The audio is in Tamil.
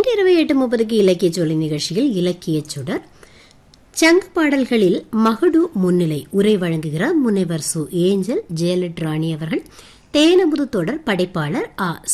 இன்றிரவு 8:30 இலக்கிய சோலை நிகழ்ச்சியில் இலக்கிய சுடர் சங்க பாடல்களில் மகுடு முன்னிலை உரை வழங்குகிறார் முனைவர் சு ஏஞ்சல் ஜெயலட் ராணி அவர்கள். தேனமுது தொடர் படைப்பாளர் ஆ